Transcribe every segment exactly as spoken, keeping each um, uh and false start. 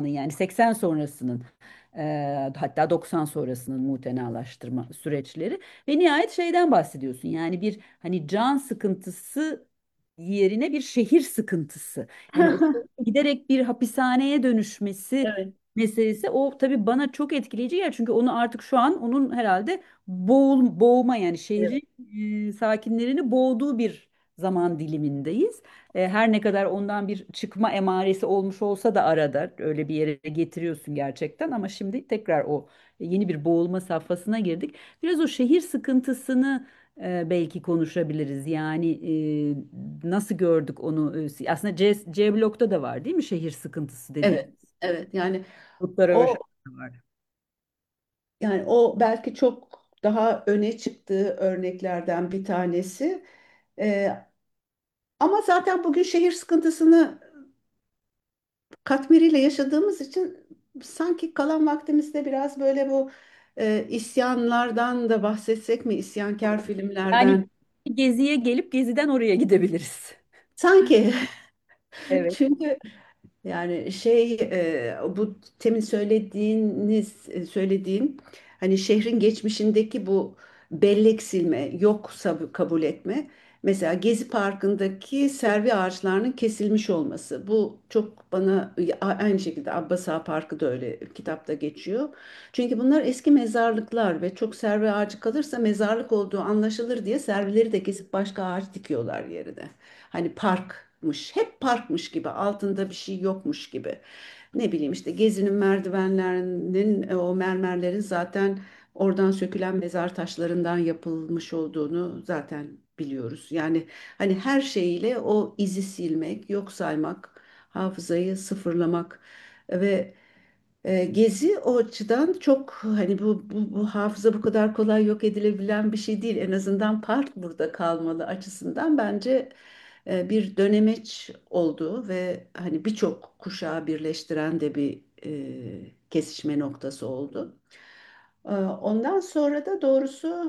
zamanın yani seksen sonrasının e, hatta doksan sonrasının mutenalaştırma süreçleri ve nihayet şeyden bahsediyorsun. Yani bir hani can sıkıntısı yerine bir şehir sıkıntısı. Yani o giderek bir hapishaneye dönüşmesi Evet, meselesi o tabii bana çok etkileyici yer. Çünkü onu artık şu an onun herhalde boğul, boğma yani evet, şehrin e, sakinlerini boğduğu bir zaman dilimindeyiz. E, her ne kadar ondan bir çıkma emaresi olmuş olsa da arada öyle bir yere getiriyorsun gerçekten ama şimdi tekrar o yeni bir boğulma safhasına girdik. Biraz o şehir sıkıntısını e, belki konuşabiliriz. Yani e, nasıl gördük onu? E, Aslında C, C blokta da var değil mi şehir sıkıntısı dediği? evet, evet. Yani Kurtlar o Savaşı'nda var. yani o belki çok daha öne çıktığı örneklerden bir tanesi. Ee, Ama zaten bugün şehir sıkıntısını katmeriyle yaşadığımız için sanki kalan vaktimizde biraz böyle bu e, isyanlardan da bahsetsek mi, isyankar Yani filmlerden? Gezi'ye gelip Gezi'den oraya gidebiliriz. Sanki Evet. çünkü yani şey e, bu temin söylediğiniz e, söylediğin hani şehrin geçmişindeki bu bellek silme, yok sab- kabul etme. Mesela Gezi Parkı'ndaki servi ağaçlarının kesilmiş olması. Bu çok bana a- aynı şekilde Abbas Ağa Parkı da öyle kitapta geçiyor. Çünkü bunlar eski mezarlıklar ve çok servi ağacı kalırsa mezarlık olduğu anlaşılır diye servileri de kesip başka ağaç dikiyorlar yerine. Hani parkmış, hep parkmış gibi, altında bir şey yokmuş gibi. Ne bileyim işte Gezi'nin merdivenlerinin e, o mermerlerin zaten oradan sökülen mezar taşlarından yapılmış olduğunu zaten biliyoruz. Yani hani her şeyiyle o izi silmek, yok saymak, hafızayı sıfırlamak ve e, Gezi o açıdan çok hani bu, bu, bu hafıza bu kadar kolay yok edilebilen bir şey değil. En azından park burada kalmalı açısından bence e, bir dönemeç oldu ve hani birçok kuşağı birleştiren de bir e, kesişme noktası oldu. E, Ondan sonra da doğrusu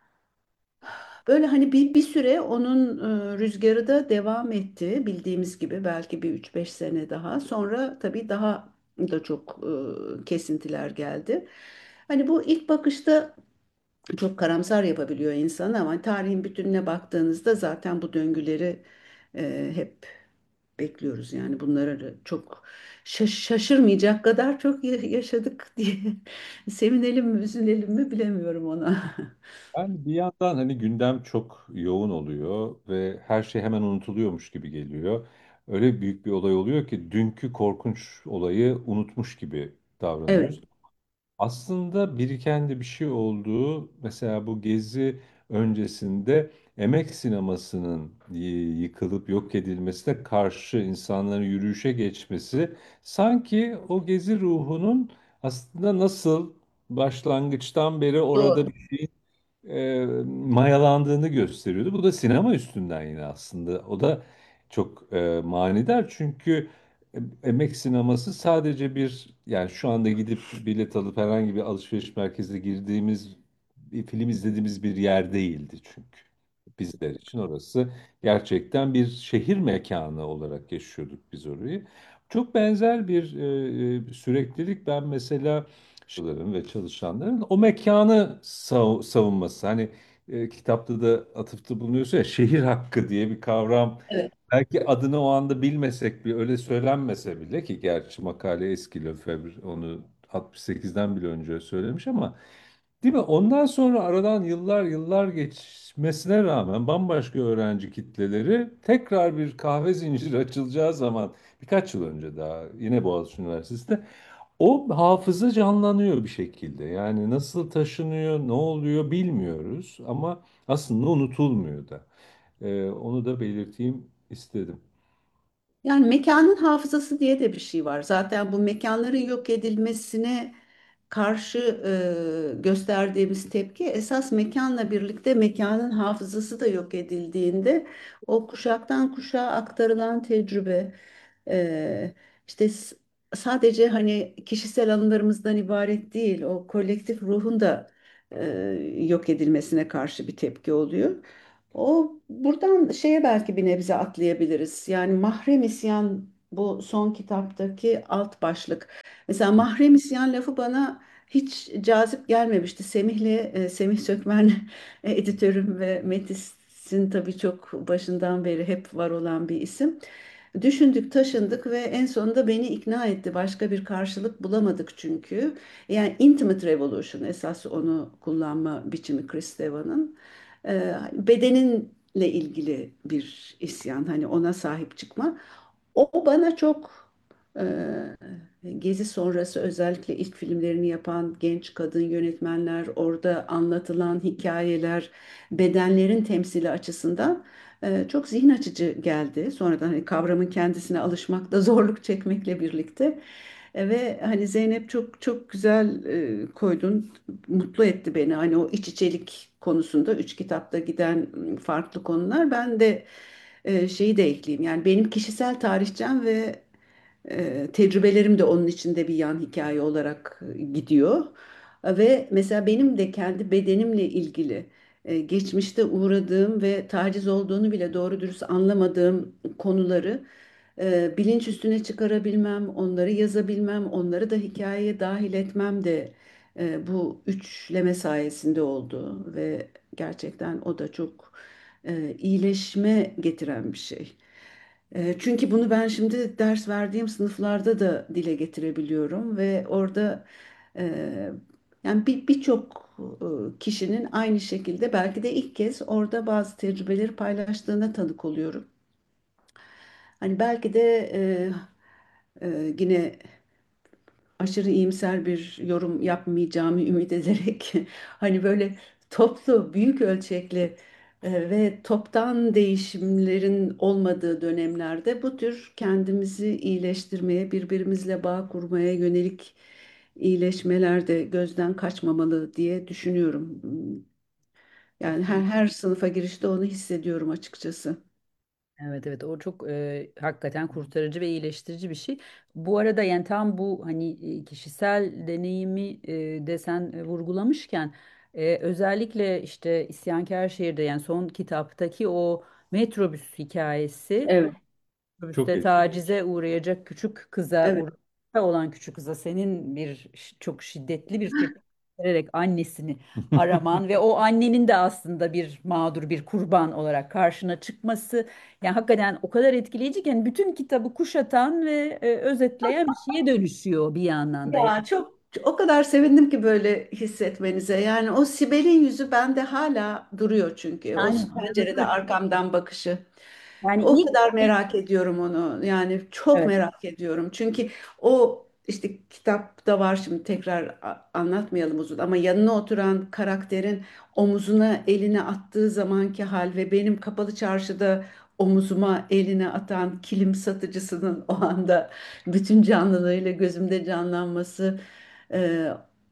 böyle hani bir, bir süre onun e, rüzgarı da devam etti bildiğimiz gibi belki bir üç beş sene daha. Sonra tabii daha da çok e, kesintiler geldi. Hani bu ilk bakışta çok karamsar yapabiliyor insanı ama tarihin bütününe baktığınızda zaten bu döngüleri e, hep bekliyoruz. Yani bunları çok şaş- şaşırmayacak kadar çok ya- yaşadık diye sevinelim mi üzülelim mi bilemiyorum ona. Yani bir yandan hani gündem çok yoğun oluyor ve her şey hemen unutuluyormuş gibi geliyor. Öyle büyük bir olay oluyor ki dünkü korkunç olayı unutmuş gibi Evet, davranıyoruz. Aslında biriken de bir şey olduğu, mesela bu gezi öncesinde emek sinemasının y- yıkılıp yok edilmesine karşı insanların yürüyüşe geçmesi sanki o gezi ruhunun aslında nasıl başlangıçtan beri orada doğru. bir şey e, mayalandığını gösteriyordu. Bu da sinema üstünden yine aslında. O da çok e, manidar çünkü e, emek sineması sadece bir, yani şu anda gidip bilet alıp herhangi bir alışveriş merkezine girdiğimiz bir film izlediğimiz bir yer değildi çünkü. Bizler için orası gerçekten bir şehir mekanı olarak yaşıyorduk biz orayı. Çok benzer bir e, e, süreklilik ben mesela çalışanların ve çalışanların o mekanı sav- savunması. Hani e, kitapta da atıfta bulunuyorsa ya, şehir hakkı diye bir kavram. Evet. Belki adını o anda bilmesek bile, öyle söylenmese bile, ki gerçi makale eski, Lefebvre onu altmış sekizden bile önce söylemiş ama değil mi? Ondan sonra aradan yıllar yıllar geçmesine rağmen bambaşka öğrenci kitleleri tekrar bir kahve zinciri açılacağı zaman, birkaç yıl önce daha yine Boğaziçi Üniversitesi'nde, o hafıza canlanıyor bir şekilde. Yani nasıl taşınıyor, ne oluyor bilmiyoruz ama aslında unutulmuyor da. Ee, onu da belirteyim istedim. Yani mekanın hafızası diye de bir şey var. Zaten bu mekanların yok edilmesine karşı e, gösterdiğimiz tepki esas mekanla birlikte mekanın hafızası da yok edildiğinde o kuşaktan kuşağa aktarılan tecrübe e, işte s- sadece hani kişisel anılarımızdan ibaret değil o kolektif ruhun da e, yok edilmesine karşı bir tepki oluyor. O buradan şeye belki bir nebze atlayabiliriz. Yani mahrem isyan bu son kitaptaki alt başlık. Mesela mahrem isyan lafı bana hiç cazip gelmemişti. Semih'le, e, Semih Sökmen e, editörüm ve Metis'in tabii çok başından beri hep var olan bir isim. Düşündük, taşındık ve en sonunda beni ikna etti. Başka bir karşılık bulamadık çünkü. Yani Intimate Revolution esas onu kullanma biçimi Chris Devan'ın. E, bedeninle ilgili bir isyan, hani ona sahip çıkma. O bana çok e, Gezi sonrası özellikle ilk filmlerini yapan genç kadın yönetmenler, orada anlatılan hikayeler, bedenlerin temsili açısından e, çok zihin açıcı geldi. Sonradan hani kavramın kendisine alışmakta zorluk çekmekle birlikte. E, ve hani Zeynep çok çok güzel e, koydun, mutlu etti beni. Hani o iç içelik konusunda üç kitapta giden m, farklı konular. Ben de e, şeyi de ekleyeyim. Yani benim kişisel tarihçem ve e, tecrübelerim de onun içinde bir yan hikaye olarak gidiyor. Ve mesela benim de kendi bedenimle ilgili e, geçmişte uğradığım ve taciz olduğunu bile doğru dürüst anlamadığım konuları e, bilinç üstüne çıkarabilmem, onları yazabilmem, onları da hikayeye dahil etmem de e, bu üçleme sayesinde oldu ve gerçekten o da çok e, iyileşme getiren bir şey. E, çünkü bunu ben şimdi ders verdiğim sınıflarda da dile getirebiliyorum ve orada e, yani bir birçok e, kişinin aynı şekilde belki de ilk kez orada bazı tecrübeleri paylaştığına tanık oluyorum. Hani belki de e, e, yine aşırı iyimser bir yorum yapmayacağımı ümit ederek hani böyle toplu, büyük ölçekli e, ve toptan değişimlerin olmadığı dönemlerde bu tür kendimizi iyileştirmeye, birbirimizle bağ kurmaya yönelik iyileşmeler de gözden kaçmamalı diye düşünüyorum. Yani her her sınıfa girişte onu hissediyorum açıkçası. Evet, evet, o çok e, hakikaten kurtarıcı ve iyileştirici bir şey. Bu arada yani tam bu hani e, kişisel deneyimi e, desen e, vurgulamışken e, özellikle işte İsyankâr Şehir'de yani son kitaptaki o metrobüs hikayesi, Evet, Çok metrobüste etkileyici. tacize uğrayacak küçük kıza evet. uğrayacak olan küçük kıza senin bir ş- çok şiddetli bir tepki vererek annesini araman ve o annenin de aslında bir mağdur, bir kurban olarak karşına çıkması yani hakikaten o kadar etkileyici ki yani bütün kitabı kuşatan ve e, özetleyen bir şeye dönüşüyor bir yandan da. Yani, Ya çok o kadar sevindim ki böyle hissetmenize. Yani o Sibel'in yüzü bende hala duruyor çünkü. O yani, evet, pencerede evet. arkamdan bakışı. Yani O ilk kadar merak ediyorum onu. Yani çok evet. merak ediyorum. Çünkü o işte kitapta var, şimdi tekrar a- anlatmayalım uzun, ama yanına oturan karakterin omuzuna elini attığı zamanki hal ve benim kapalı çarşıda omuzuma elini atan kilim satıcısının o anda bütün canlılığıyla gözümde canlanması, e,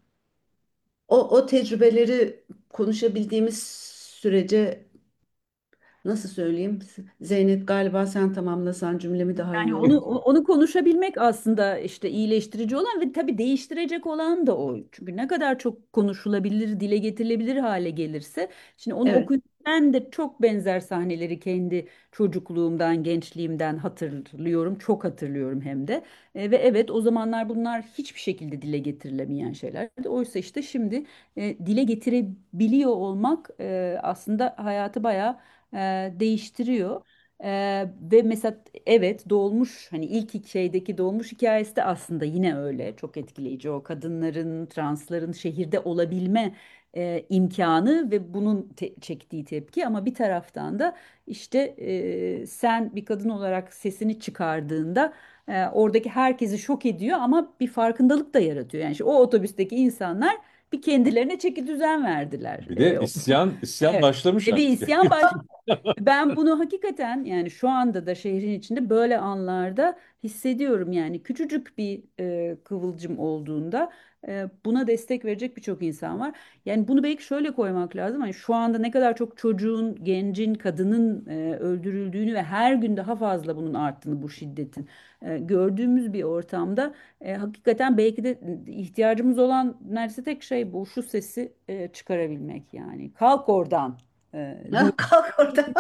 o, o tecrübeleri konuşabildiğimiz sürece nasıl söyleyeyim? Zeynep, galiba sen tamamlasan cümlemi daha Yani iyi onu olur. onu konuşabilmek aslında işte iyileştirici olan ve tabii değiştirecek olan da o. Çünkü ne kadar çok konuşulabilir, dile getirilebilir hale gelirse. Şimdi onu Evet. okuyunca ben de çok benzer sahneleri kendi çocukluğumdan, gençliğimden hatırlıyorum. Çok hatırlıyorum hem de. E, ve evet o zamanlar bunlar hiçbir şekilde dile getirilemeyen şeylerdi. Oysa işte şimdi e, dile getirebiliyor olmak e, aslında hayatı bayağı e, değiştiriyor. Ee, ve mesela evet doğmuş hani ilk şeydeki doğmuş hikayesi de aslında yine öyle çok etkileyici o kadınların transların şehirde olabilme e, imkanı ve bunun te- çektiği tepki ama bir taraftan da işte e, sen bir kadın olarak sesini çıkardığında e, oradaki herkesi şok ediyor ama bir farkındalık da yaratıyor yani işte o otobüsteki insanlar bir kendilerine çeki düzen verdiler. Bir de E, isyan isyan evet. başlamış Ve bir artık. isyan ben bunu hakikaten yani şu anda da şehrin içinde böyle anlarda hissediyorum yani küçücük bir e, kıvılcım olduğunda e, buna destek verecek birçok insan var. Yani bunu belki şöyle koymak lazım. Hani şu anda ne kadar çok çocuğun, gencin, kadının e, öldürüldüğünü ve her gün daha fazla bunun arttığını bu şiddetin e, gördüğümüz bir ortamda e, hakikaten belki de ihtiyacımız olan neredeyse tek şey bu şu sesi e, çıkarabilmek yani. Kalk oradan. E, Ah, bu kalk orada.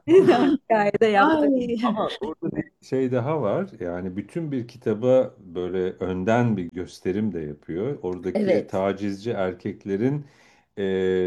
hikayede yaptığı. Ay. Ama burada bir şey daha var. Yani bütün bir kitaba böyle önden bir gösterim de yapıyor. Oradaki Evet, tacizci erkeklerin e,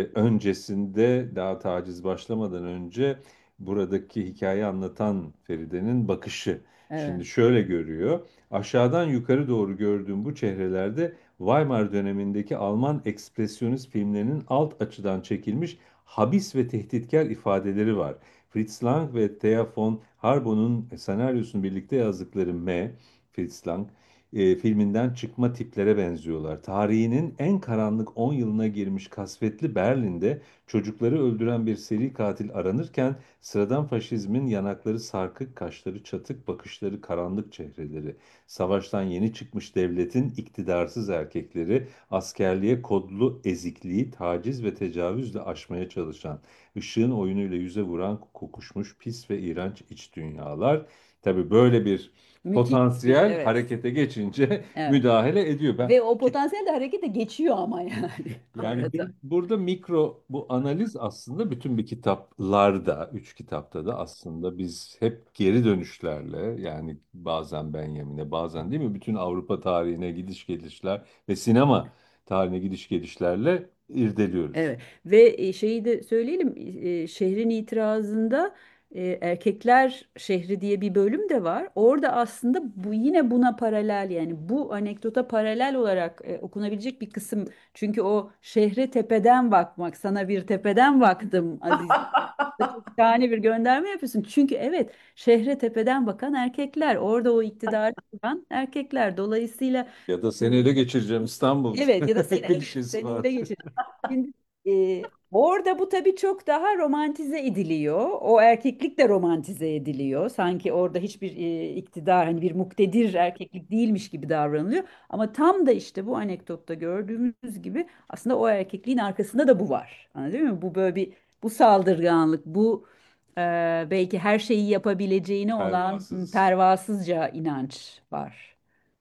öncesinde, daha taciz başlamadan önce buradaki hikayeyi anlatan Feride'nin bakışı. Evet, Şimdi şöyle görüyor. Aşağıdan yukarı doğru gördüğüm bu çehrelerde Weimar dönemindeki Alman ekspresyonist filmlerinin alt açıdan çekilmiş habis ve tehditkar ifadeleri var. Fritz Lang ve Thea von Harbon'un senaryosunu birlikte yazdıkları M, Fritz Lang, e, filminden çıkma tiplere benziyorlar. Tarihinin en karanlık on yılına girmiş kasvetli Berlin'de çocukları öldüren bir seri katil aranırken sıradan faşizmin yanakları sarkık, kaşları çatık, bakışları karanlık çehreleri, savaştan yeni çıkmış devletin iktidarsız erkekleri, askerliğe kodlu ezikliği, taciz ve tecavüzle aşmaya çalışan, ışığın oyunuyla yüze vuran kokuşmuş pis ve iğrenç iç dünyalar. Tabii böyle bir müthiş bir, potansiyel evet, harekete geçince evet. müdahale ediyor. Ben Ve o potansiyel de harekete geçiyor ama yani yani arada. bir- burada mikro bu analiz aslında bütün bir kitaplarda, üç kitapta da aslında biz hep geri dönüşlerle, yani bazen Benjamin'e, bazen değil mi, bütün Avrupa tarihine gidiş gelişler ve sinema tarihine gidiş gelişlerle irdeliyoruz. Evet, ve e, şeyi de söyleyelim, e, şehrin itirazında e, erkekler şehri diye bir bölüm de var. Orada aslında bu yine buna paralel, yani bu anekdota paralel olarak e, okunabilecek bir kısım. Çünkü o şehre tepeden bakmak, sana bir tepeden baktım Aziz. Çok şahane bir gönderme yapıyorsun. Çünkü evet, şehre tepeden bakan erkekler, orada o iktidarı kuran erkekler. Dolayısıyla Ya da seni ele geçireceğim İstanbul evet, ya da seni, evet, klişesi seni var. ele geçir. Şimdi e, orada bu tabii çok daha romantize ediliyor. O erkeklik de romantize ediliyor. Sanki orada hiçbir e, iktidar, hani bir muktedir erkeklik değilmiş gibi davranılıyor. Ama tam da işte bu anekdotta gördüğümüz gibi aslında o erkekliğin arkasında da bu var. Anladın mı? Bu böyle bir, bu saldırganlık, bu e, belki her şeyi yapabileceğine olan m, Pervasız. pervasızca inanç var.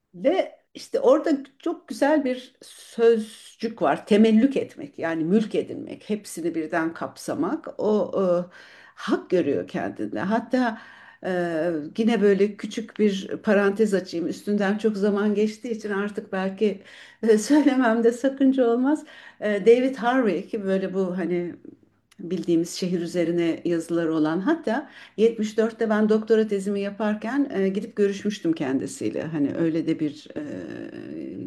ve işte orada çok güzel bir sözcük var. Temellük etmek, yani mülk edinmek, hepsini birden kapsamak. O e, hak görüyor kendinde. Hatta e, yine böyle küçük bir parantez açayım. Üstünden çok zaman geçtiği için artık belki e, söylememde sakınca olmaz. E, David Harvey, ki böyle bu hani bildiğimiz şehir üzerine yazıları olan, hatta yetmiş dörtte ben doktora tezimi yaparken e, gidip görüşmüştüm kendisiyle. Hani öyle de bir e,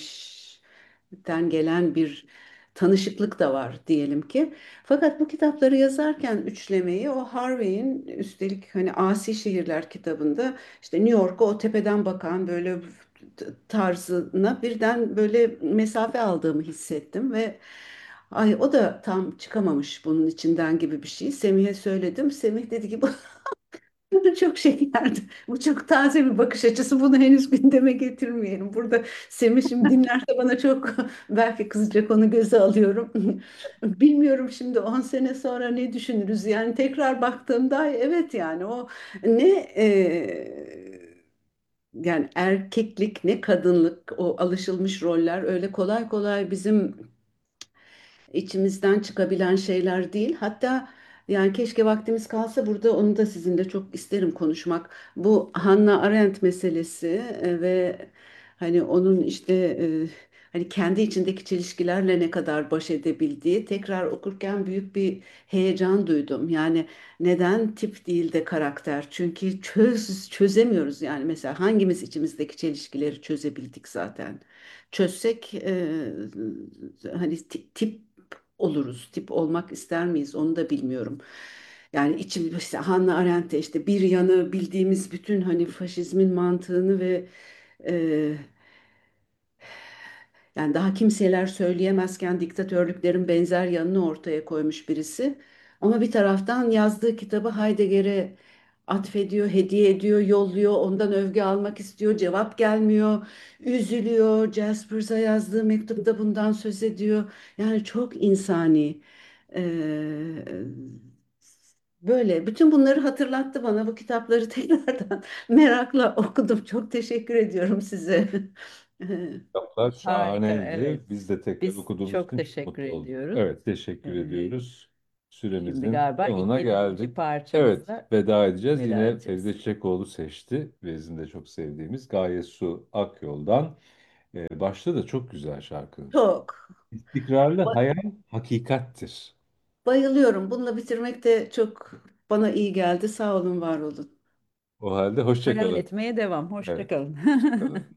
geçmişten gelen bir tanışıklık da var diyelim ki. Fakat bu kitapları yazarken üçlemeyi, o Harvey'in üstelik hani Asi Şehirler kitabında işte New York'a o tepeden bakan böyle tarzına birden böyle mesafe aldığımı hissettim ve ay, o da tam çıkamamış bunun içinden gibi bir şey. Semih'e söyledim. Semih dedi ki bu çok şekerdi. Bu çok taze bir bakış açısı. Bunu henüz gündeme getirmeyelim. Burada Semih şimdi dinlerse bana çok belki kızacak, onu göze alıyorum. Bilmiyorum şimdi on sene sonra ne düşünürüz? Yani tekrar baktığımda ay, evet, yani o ne e, yani erkeklik ne kadınlık, o alışılmış roller öyle kolay kolay bizim içimizden çıkabilen şeyler değil. Hatta yani keşke vaktimiz kalsa burada onu da sizinle çok isterim konuşmak. Bu Hannah Arendt meselesi e, ve hani onun işte e, hani kendi içindeki çelişkilerle ne kadar baş edebildiği, tekrar okurken büyük bir heyecan duydum. Yani neden tip değil de karakter? Çünkü çöz çözemiyoruz yani, mesela hangimiz içimizdeki çelişkileri çözebildik zaten? Çözsek e, hani ti- tip oluruz. Tip olmak ister miyiz onu da bilmiyorum. Yani içim işte Hannah Arendt'te işte bir yanı bildiğimiz bütün hani faşizmin mantığını ve e, yani daha kimseler söyleyemezken diktatörlüklerin benzer yanını ortaya koymuş birisi. Ama bir taraftan yazdığı kitabı Heidegger'e atfediyor, hediye ediyor, yolluyor, ondan övgü almak istiyor, cevap gelmiyor, üzülüyor. Jaspers'a yazdığı mektupta bundan söz ediyor. Yani çok insani. Ee, Böyle bütün bunları hatırlattı bana, bu kitapları tekrardan merakla okudum. Çok teşekkür ediyorum size. Kitaplar Harika, evet. şahaneydi. Biz de tekrar Biz okuduğumuz çok için çok teşekkür mutlu olduk. ediyoruz. Evet, teşekkür Ee, ediyoruz. Şimdi süremizin galiba sonuna yedinci geldik. Evet, parçamızla veda edeceğiz. veda Yine edeceğiz. Feride Çiçekoğlu seçti. Bizim de çok sevdiğimiz Gaye Su Akyol'dan. Ee, başta da çok güzel şarkının. Çok. İstikrarlı hayal hakikattir. Bayılıyorum. Bununla bitirmek de çok bana iyi geldi. Sağ olun, var olun. O halde hoşça Hayal kalın. etmeye devam. Hoşça Evet, kalın. hoşça kalın.